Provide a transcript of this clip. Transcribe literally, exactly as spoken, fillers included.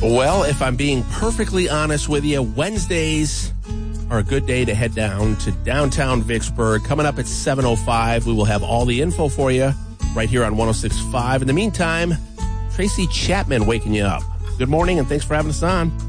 Well, if I'm being perfectly honest with you, Wednesdays are a good day to head down to downtown Vicksburg. Coming up at seven oh five, we will have all the info for you right here on one oh six point five. In the meantime, Tracy Chapman waking you up. Good morning, and thanks for having us on.